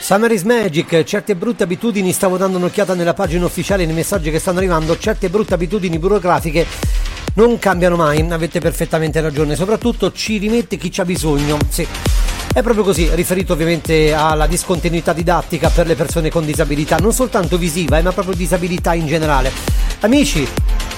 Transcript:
Summer is Magic, certe brutte abitudini, stavo dando un'occhiata nella pagina ufficiale, nei messaggi che stanno arrivando, certe brutte abitudini burocratiche non cambiano mai, avete perfettamente ragione, soprattutto ci rimette chi c'ha bisogno, sì. È proprio così, riferito ovviamente alla discontinuità didattica per le persone con disabilità, non soltanto visiva, ma proprio disabilità in generale. Amici,